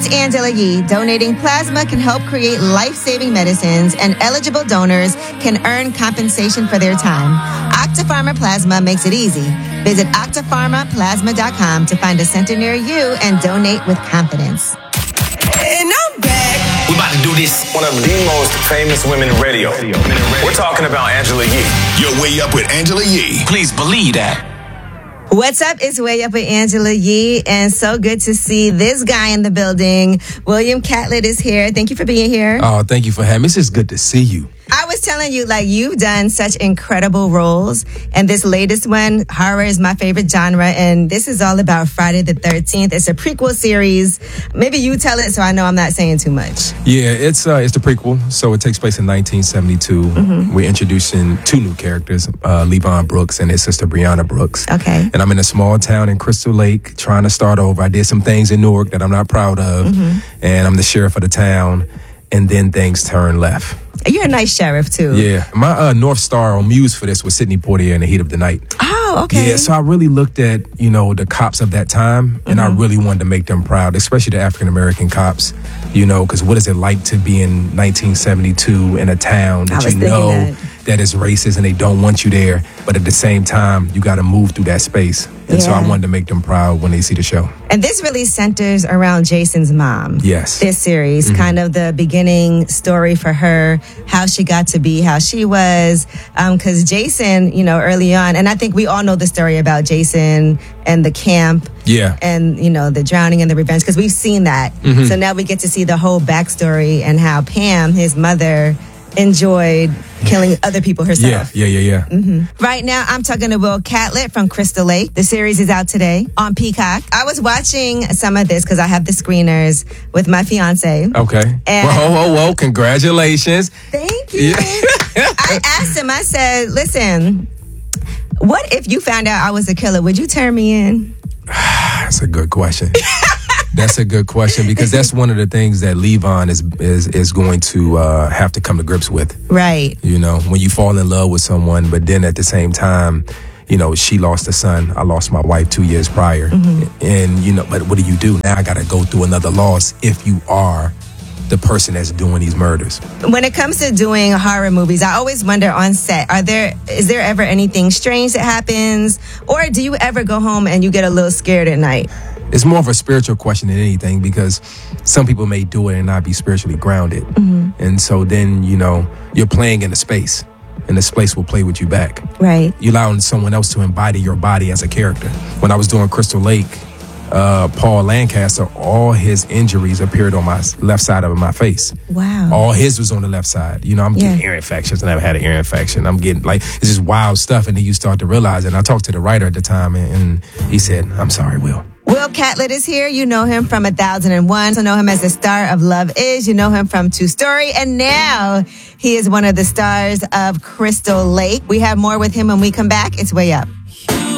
It's Angela Yee. Donating plasma can help create life-saving medicines, and eligible donors can earn compensation for their time. Octapharma Plasma makes it easy. Visit octapharmaplasma.com to find a center near you and donate with confidence. And I'm back. We're about to do this. One of the most famous women in radio. We're talking about Angela Yee. You're Way Up with Angela Yee. Please believe that. What's up? It's Way Up with Angela Yee, and so good to see this guy in the building. William Catlett is here. Thank you for being here. Oh, thank you for having me. It's just good to see you. I was telling you, you've done such incredible roles, and this latest one, horror is my favorite genre, and this is all about Friday the 13th. It's a prequel series. Maybe you tell it so I know I'm not saying too much. Yeah, it's the prequel, so it takes place in 1972. Mm-hmm. We're introducing two new characters, Levon Brooks and his sister Brianna Brooks. Okay. And I'm in a small town in Crystal Lake trying to start over. I did some things in Newark that I'm not proud of, and I'm the sheriff of the town, and then things turn left. You're a nice sheriff, too. Yeah. My North Star or muse for this was Sidney Poitier in The Heat of the Night. Oh, okay. Yeah, so I really looked at, the cops of that time, and I really wanted to make them proud, especially the African-American cops, because what is it like to be in 1972 in a town that that is racist and they don't want you there, but at the same time, you got to move through that space. And so I wanted to make them proud when they see the show. And this really centers around Jason's mom. Yes. This series, kind of the beginning story for her, how she got to be how she was. Because Jason, early on, and I think we all know the story about Jason and the camp. Yeah. And, the drowning and the revenge, because we've seen that. So now we get to see the whole backstory and how Pam, his mother, enjoyed killing other people herself. Yeah. Right now, I'm talking to Will Catlett from Crystal Lake. The series is out today on Peacock. I was watching some of this because I have the screeners with my fiance. Okay. And whoa. Congratulations. Thank you. I asked him, I said, listen, what if you found out I was a killer? Would you turn me in? That's a good question. That's a good question, because that's one of the things that Levon is going to have to come to grips with. Right. When you fall in love with someone, but then at the same time, she lost a son. I lost my wife 2 years prior. And, but what do? Now I got to go through another loss if you are the person that's doing these murders. When it comes to doing horror movies, I always wonder on set, is there ever anything strange that happens? Or do you ever go home and you get a little scared at night? It's more of a spiritual question than anything, because some people may do it and not be spiritually grounded. And so then, you're playing in a space, and the space will play with you back. Right. You're allowing someone else to embody your body as a character. When I was doing Crystal Lake, Paul Lancaster, all his injuries appeared on my left side of my face. Wow. All his was on the left side. I'm getting ear infections. I never had an ear infection. I'm getting it's just wild stuff. And then you start to realize, and I talked to the writer at the time, and he said, I'm sorry, Will. Will Catlett is here. You know him from 1001. You know him as the star of Love Is. You know him from True Story. And now he is one of the stars of Crystal Lake. We have more with him when we come back. It's Way Up.